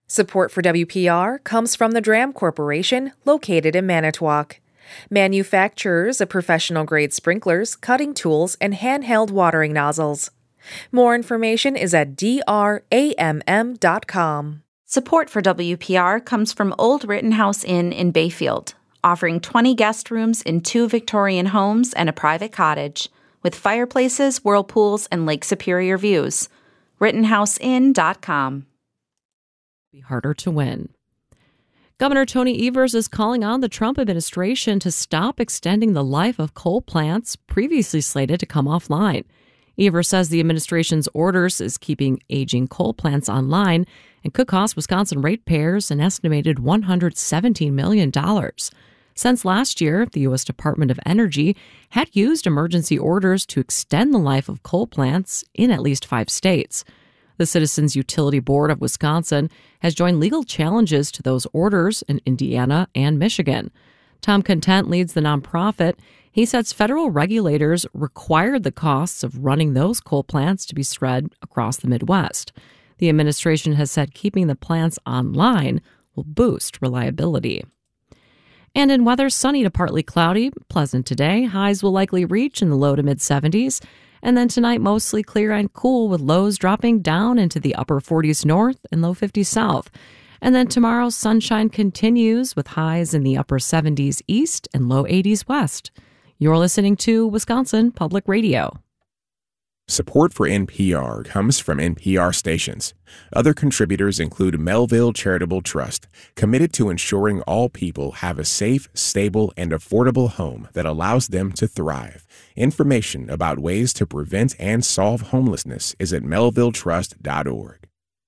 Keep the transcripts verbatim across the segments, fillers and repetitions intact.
Support for W P R comes from the Dram Corporation, located in Manitowoc. Manufacturers of professional-grade sprinklers, cutting tools, and handheld watering nozzles. More information is at d r a m m dot com. Support for W P R comes from Old Rittenhouse Inn in Bayfield, offering twenty guest rooms in two Victorian homes and a private cottage, with fireplaces, whirlpools, and Lake Superior views. rittenhouse inn dot com. Be harder to win. Governor Tony Evers is calling on the Trump administration to stop extending the life of coal plants previously slated to come offline. Evers says the administration's orders is keeping aging coal plants online and could cost Wisconsin ratepayers an estimated one hundred seventeen million dollars. Since last year, the U S Department of Energy had used emergency orders to extend the life of coal plants in at least five states. The Citizens Utility Board of Wisconsin has joined legal challenges to those orders in Indiana and Michigan. Tom Content leads the nonprofit. He says federal regulators required the costs of running those coal plants to be spread across the Midwest. The administration has said keeping the plants online will boost reliability. And in weather, sunny to partly cloudy, pleasant today. Highs will likely reach in the low to mid seventies. And then tonight, mostly clear and cool with lows dropping down into the upper forties north and low fifties south. And then tomorrow, sunshine continues with highs in the upper seventies east and low eighties west. You're listening to Wisconsin Public Radio. Support for N P R comes from N P R stations. Other contributors include Melville Charitable Trust, committed to ensuring all people have a safe, stable, and affordable home that allows them to thrive. Information about ways to prevent and solve homelessness is at melville trust dot org.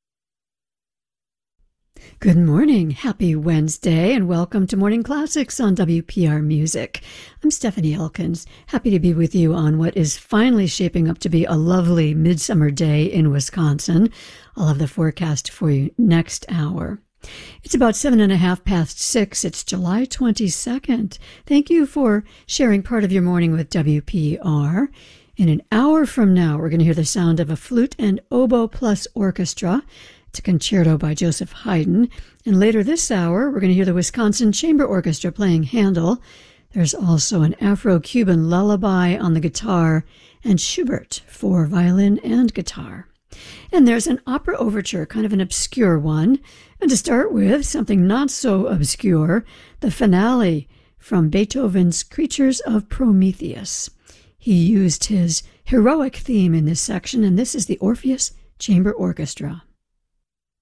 Good morning. Happy Wednesday, and welcome to Morning Classics on W P R Music. I'm Stephanie Elkins, happy to be with you on what is finally shaping up to be a lovely midsummer day in Wisconsin. I'll have the forecast for you next hour. It's about seven and a half past six. It's July twenty-second. Thank you for sharing part of your morning with W P R. In an hour from now, we're going to hear the sound of a flute and oboe plus orchestra. It's a concerto by Joseph Haydn. And later this hour, we're going to hear the Wisconsin Chamber Orchestra playing Handel. There's also an Afro-Cuban lullaby on the guitar and Schubert for violin and guitar. And there's an opera overture, kind of an obscure one. And to start with, something not so obscure, the finale from Beethoven's Creatures of Prometheus. He used his heroic theme in this section, and this is the Orpheus Chamber Orchestra.